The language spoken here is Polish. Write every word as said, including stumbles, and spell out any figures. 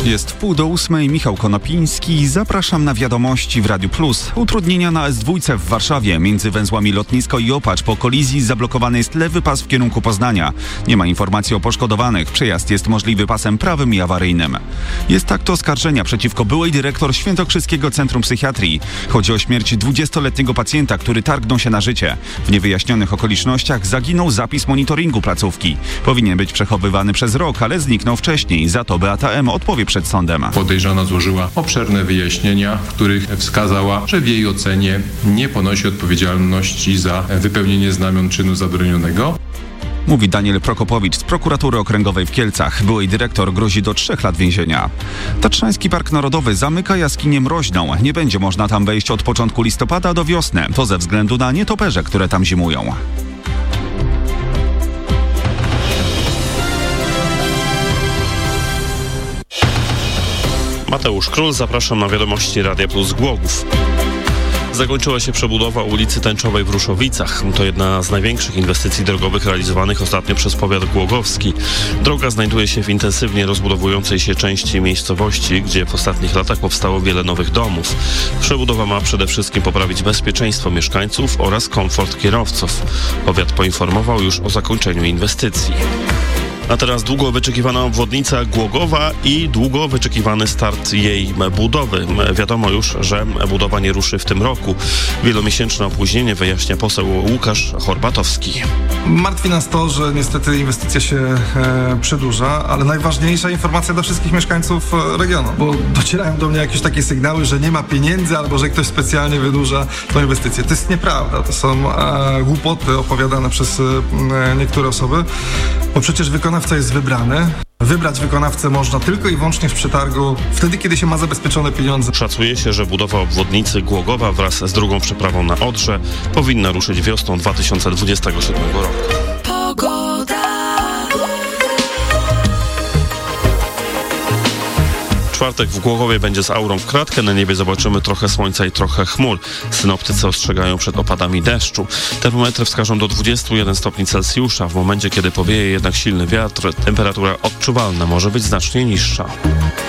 Jest wpół do ósmej, Michał Konopiński. Zapraszam na wiadomości w Radiu Plus. Utrudnienia na S dwa w Warszawie. Między węzłami Lotnisko i Opacz po kolizji zablokowany jest lewy pas w kierunku Poznania. Nie ma informacji o poszkodowanych. Przejazd jest możliwy pasem prawym i awaryjnym. Jest akt oskarżenia przeciwko byłej dyrektor Świętokrzyskiego Centrum Psychiatrii. Chodzi o śmierć dwudziestoletniego pacjenta, który targnął się na życie. W niewyjaśnionych okolicznościach zaginął zapis monitoringu placówki. Powinien być przechowywany przez rok, ale zniknął wcześniej. Za to Beata M. odpowie przed sądem. Podejrzana złożyła obszerne wyjaśnienia, w których wskazała, że w jej ocenie nie ponosi odpowiedzialności za wypełnienie znamion czynu zabronionego. Mówi Daniel Prokopowicz z Prokuratury Okręgowej w Kielcach. Byłej dyrektor grozi do trzech lat więzienia. Tatrzański Park Narodowy zamyka jaskinię Mroźną. Nie będzie można tam wejść od początku listopada do wiosny. To ze względu na nietoperze, które tam zimują. Mateusz Król, zapraszam na wiadomości Radia Plus Głogów. Zakończyła się przebudowa ulicy Tęczowej w Ruszowicach. To jedna z największych inwestycji drogowych realizowanych ostatnio przez powiat głogowski. Droga znajduje się w intensywnie rozbudowującej się części miejscowości, gdzie w ostatnich latach powstało wiele nowych domów. Przebudowa ma przede wszystkim poprawić bezpieczeństwo mieszkańców oraz komfort kierowców. Powiat poinformował już o zakończeniu inwestycji. A teraz długo wyczekiwana obwodnica Głogowa i długo wyczekiwany start jej budowy. Wiadomo już, że budowa nie ruszy w tym roku. Wielomiesięczne opóźnienie wyjaśnia poseł Łukasz Horbatowski. Martwi nas to, że niestety inwestycja się e, przedłuża, ale najważniejsza informacja dla wszystkich mieszkańców regionu, bo docierają do mnie jakieś takie sygnały, że nie ma pieniędzy albo że ktoś specjalnie wydłuża tą inwestycję. To jest nieprawda. To są e, głupoty opowiadane przez e, niektóre osoby, bo przecież wykonawca jest wybrany. Wybrać wykonawcę można tylko i wyłącznie w przetargu wtedy, kiedy się ma zabezpieczone pieniądze. Szacuje się, że budowa obwodnicy Głogowa wraz z drugą przeprawą na Odrze powinna ruszyć wiosną dwa tysiące dwudziestego siódmego roku. Czwartek w Głogowie będzie z aurą w kratkę. Na niebie zobaczymy trochę słońca i trochę chmur. Synoptycy ostrzegają przed opadami deszczu. Termometry wskażą do dwudziestu jeden stopni Celsjusza. W momencie, kiedy powieje jednak silny wiatr, temperatura odczuwalna może być znacznie niższa.